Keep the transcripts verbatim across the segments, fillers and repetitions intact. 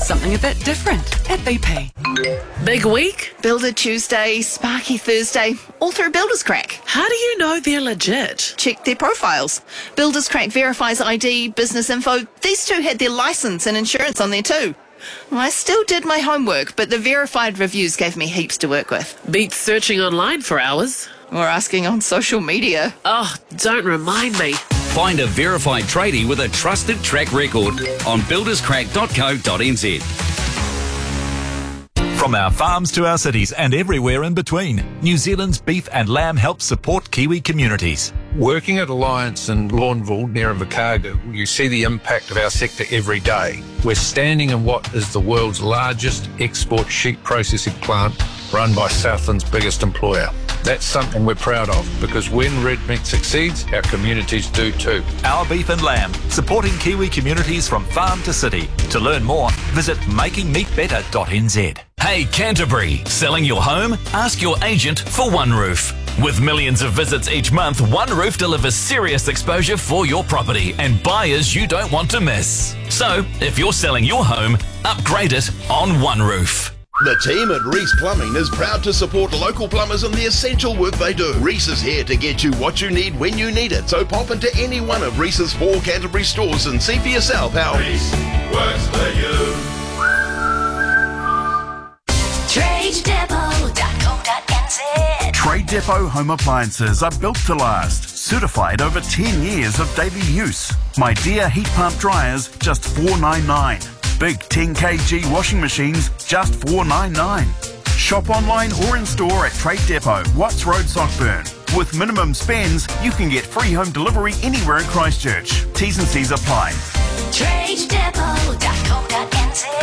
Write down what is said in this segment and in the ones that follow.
Something a bit different at B P. Big week? Builder Tuesday, Sparky Thursday, all through Builders Crack. How do you know they're legit? Check their profiles. Builders Crack verifies I D, business info. These two had their licence and insurance on there too. I still did my homework, but the verified reviews gave me heaps to work with. Beats searching online for hours. Or asking on social media. Oh, don't remind me. Find a verified tradie with a trusted track record on builders crack dot co dot n z. From our farms to our cities and everywhere in between, New Zealand's beef and lamb helps support Kiwi communities. Working at Alliance in Lawnville near Invercargill, you see the impact of our sector every day. We're standing in what is the world's largest export sheep processing plant run by Southland's biggest employer. That's something we're proud of, because when red meat succeeds, our communities do too. Our beef and lamb, supporting Kiwi communities from farm to city. To learn more, visit making meat better dot n z. Hey Canterbury, selling your home? Ask your agent for OneRoof. With millions of visits each month, OneRoof delivers serious exposure for your property and buyers you don't want to miss. So, if you're selling your home, upgrade it on OneRoof. The team at Reese Plumbing is proud to support local plumbers in the essential work they do. Reese is here to get you what you need when you need it. So pop into any one of Reese's four Canterbury stores and see for yourself how Reese works for you. Trade Depot dot co dot n z. Trade Depot home appliances are built to last. Certified over ten years of daily use. My Dear heat pump dryers, just four ninety-nine. Big ten kilogram washing machines, just four ninety-nine. Shop online or in store at Trade Depot, Watts Road, Sockburn. With minimum spends, you can get free home delivery anywhere in Christchurch. T's and C's apply. Trade Depot dot co dot n z.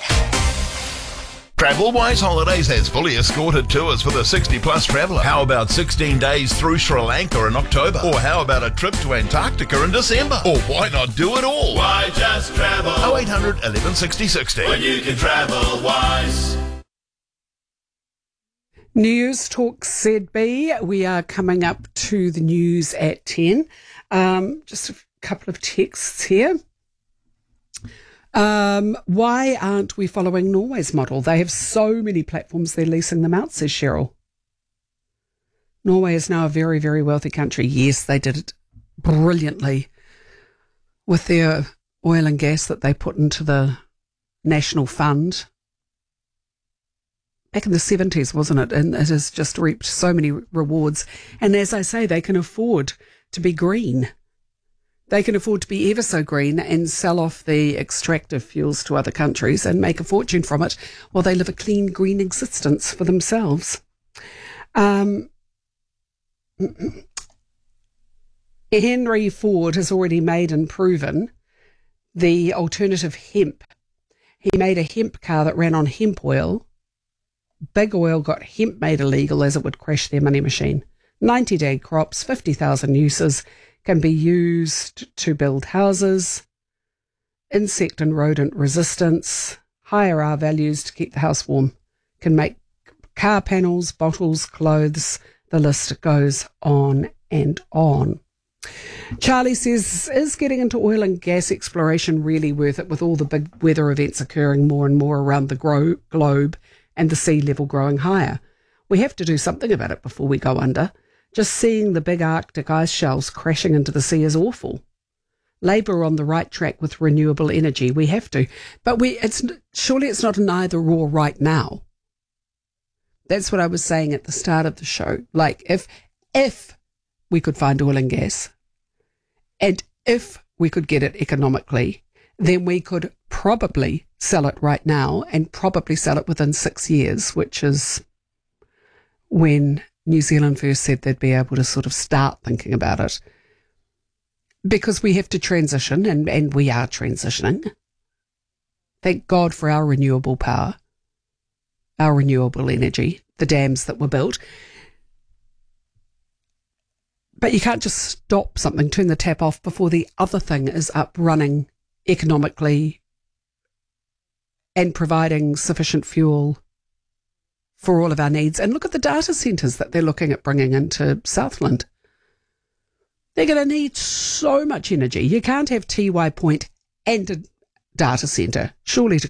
TravelWise Holidays has fully escorted tours for the sixty plus traveller. How about sixteen days through Sri Lanka in October? Or how about a trip to Antarctica in December? Or why not do it all? Why just travel? oh eight hundred, eleven sixty, sixty. When you can travel wise. News Talk Z B. We are coming up to the news at ten. Um, just a couple of texts here. Um, why aren't we following Norway's model? They have so many platforms, they're leasing them out, says Cheryl. Norway is now a very, very wealthy country. Yes, they did it brilliantly with their oil and gas that they put into the national fund. Back in the seventies, wasn't it? And it has just reaped so many rewards. And as I say, they can afford to be green. They can afford to be ever so green and sell off the extractive fuels to other countries and make a fortune from it while they live a clean, green existence for themselves. Um, Henry Ford has already made and proven the alternative hemp. He made a hemp car that ran on hemp oil. Big Oil got hemp made illegal as it would crash their money machine. ninety-day crops, fifty thousand uses, can be used to build houses, insect and rodent resistance, higher R values to keep the house warm, can make car panels, bottles, clothes, the list goes on and on. Charlie says, is getting into oil and gas exploration really worth it with all the big weather events occurring more and more around the gro- globe and the sea level growing higher? We have to do something about it before we go under. Just seeing the big Arctic ice shelves crashing into the sea is awful. Labour are on the right track with renewable energy. We have to. But we it's surely it's not an either or right now. That's what I was saying at the start of the show. Like, if if we could find oil and gas, and if we could get it economically, then we could probably sell it right now and probably sell it within six years, which is when New Zealand first said they'd be able to sort of start thinking about it. Because we have to transition, and, and we are transitioning. Thank God for our renewable power, our renewable energy, the dams that were built. But you can't just stop something, turn the tap off before the other thing is up running economically and providing sufficient fuel for all of our needs. And look at the data centres that they're looking at bringing into Southland. They're going to need so much energy. You can't have T Y Point and a data centre, surely, to